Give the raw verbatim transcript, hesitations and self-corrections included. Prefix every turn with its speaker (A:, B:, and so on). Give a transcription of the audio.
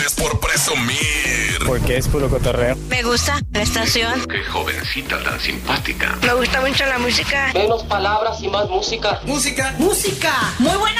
A: Es por presumir.
B: Porque es puro cotorreo.
C: Me gusta la estación.
A: Qué jovencita tan simpática.
C: Me gusta mucho la música.
D: Menos palabras y más música.
E: Música.
C: Música. Muy buena